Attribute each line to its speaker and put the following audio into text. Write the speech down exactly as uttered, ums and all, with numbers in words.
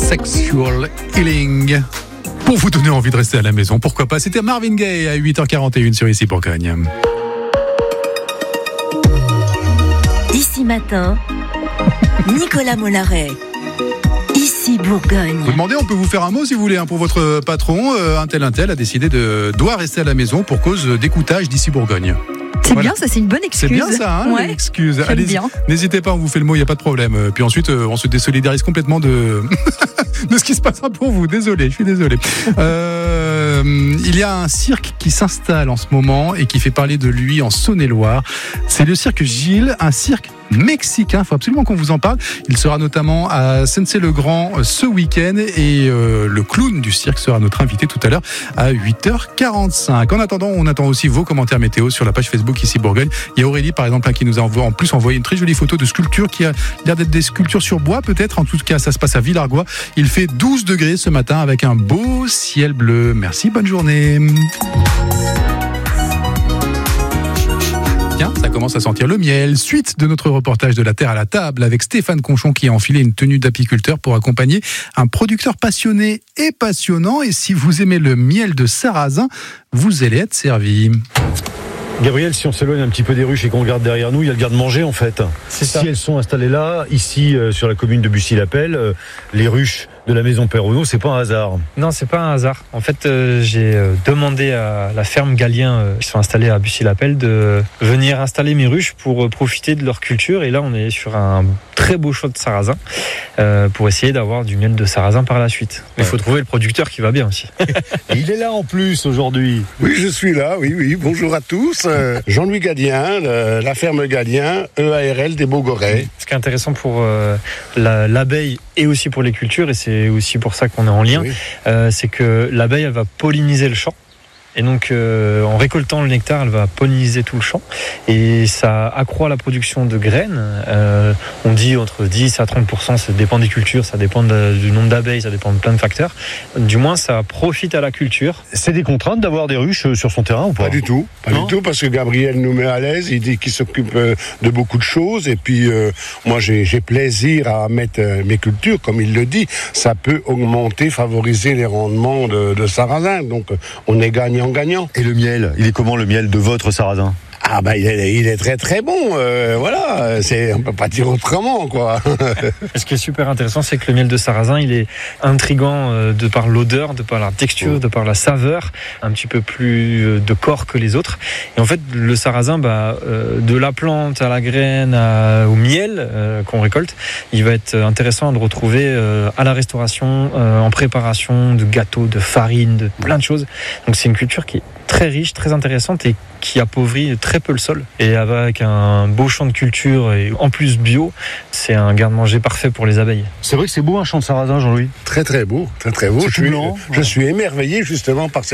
Speaker 1: Sexual Healing. Pour vous donner envie de rester à la maison, pourquoi pas. C'était Marvin Gaye à huit heures quarante et une sur Ici Bourgogne.
Speaker 2: Ici Matin, Nicolas Mollaret. Ici Bourgogne.
Speaker 1: Vous demandez, on peut vous faire un mot si vous voulez, hein, pour votre patron. Euh, un tel, un tel a décidé de doit rester à la maison pour cause d'écoutage d'Ici Bourgogne.
Speaker 3: C'est
Speaker 1: Voilà.
Speaker 3: bien, ça, c'est une bonne excuse.
Speaker 1: C'est bien ça, hein,
Speaker 3: ouais.
Speaker 1: l'excuse.
Speaker 3: J'aime bien.
Speaker 1: N'hésitez pas, on vous fait le mot, il n'y a pas de problème. Puis ensuite, euh, on se désolidarise complètement de... de ce qui se passera pour vous. Désolé, je suis désolé. Euh, il y a un cirque qui s'installe en ce moment et qui fait parler de lui en Saône-et-Loire. C'est le cirque Gilles, un cirque mexicain. Il faut absolument qu'on vous en parle. Il sera notamment à Sensey-le-Grand ce week-end et euh, le clown du cirque sera notre invité tout à l'heure à huit heures quarante-cinq. En attendant, on attend aussi vos commentaires météo sur la page Facebook Ici Bourgogne. Il y a Aurélie par exemple qui nous a envoyé, en plus envoyé une très jolie photo de sculpture qui a l'air d'être des sculptures sur bois peut-être. En tout cas, ça se passe à Villargois. Il fait douze degrés ce matin avec un beau ciel bleu. Merci, bonne journée. Tiens, ça commence à sentir le miel. Suite de notre reportage de la Terre à la table avec Stéphane Conchon qui a enfilé une tenue d'apiculteur pour accompagner un producteur passionné et passionnant. Et si vous aimez le miel de sarrasin, vous allez être servi.
Speaker 4: Gabriel, si on s'éloigne un petit peu des ruches et qu'on regarde derrière nous, il y a le garde-manger en fait.
Speaker 5: C'est
Speaker 4: si
Speaker 5: ça.
Speaker 4: elles sont installées là, ici euh, sur la commune de Bussy-l'Appel, euh, les ruches de la maison Perronneau, c'est pas un hasard.
Speaker 5: Non, c'est pas un hasard. En fait, euh, j'ai euh, demandé à la ferme Gallien, euh, qui sont installés à Bussy-l'Appel, de venir installer mes ruches pour euh, profiter de leur culture. Et là, on est sur un très beau choix de sarrasin euh, pour essayer d'avoir du miel de sarrasin par la suite. Mais il
Speaker 4: Ouais.
Speaker 5: faut trouver le producteur qui va bien aussi.
Speaker 4: Et il est là en plus aujourd'hui.
Speaker 6: Oui, je suis là, oui, oui. Bonjour à tous. Euh, Jean-Louis Gallien, le- la ferme Gallien, E A R L des Beaugorets.
Speaker 5: Ce qui est intéressant pour euh, la- l'abeille et aussi pour les cultures, et c'est aussi pour ça qu'on est en lien,
Speaker 6: Oui.
Speaker 5: euh, c'est que l'abeille, elle va polliniser le champ. Et donc, euh, en récoltant le nectar, elle va polliniser tout le champ. Et ça accroît la production de graines. Euh, on dit entre dix à trente pour cent, ça dépend des cultures, ça dépend de- du nombre d'abeilles, ça dépend de plein de facteurs. Du moins, ça profite à la culture.
Speaker 4: C'est des contraintes d'avoir des ruches euh, sur son terrain ou pas?
Speaker 6: Pas du tout, pas
Speaker 4: Non.
Speaker 6: du tout, parce que Gabriel nous met à l'aise. Il dit qu'il s'occupe euh, de beaucoup de choses. Et puis, euh, moi, j'ai j'ai plaisir à mettre euh, mes cultures, comme il le dit. Ça peut augmenter, favoriser les rendements de, de sarrasin. Donc, euh, on est gagnant-gagnant.
Speaker 4: Et le miel, il est comment le miel de votre sarrasin?
Speaker 6: Ah ben, il est, il est très très bon. Euh, voilà, c'est, on peut pas dire autrement, quoi.
Speaker 5: Ce qui est super intéressant, c'est que le miel de sarrasin, il est intriguant euh, de par l'odeur, de par la texture, de par la saveur, un petit peu plus euh, de corps que les autres. Et en fait, le sarrasin, bah, euh, de la plante à la graine à- au miel euh, qu'on récolte, il va être intéressant à le retrouver euh, à la restauration, euh, en préparation de gâteaux, de farine, de plein de choses. Donc c'est une culture qui est très riche, très intéressante et qui appauvrit très peu le sol. Et avec un beau champ de culture et en plus bio, c'est un garde-manger parfait pour les abeilles.
Speaker 4: C'est vrai que c'est beau un champ de sarrasin, Jean-Louis.
Speaker 6: Très très beau, très très beau.
Speaker 4: C'est
Speaker 6: Je
Speaker 4: tout
Speaker 6: suis,
Speaker 4: blanc,
Speaker 6: je
Speaker 4: ouais.
Speaker 6: suis émerveillé justement par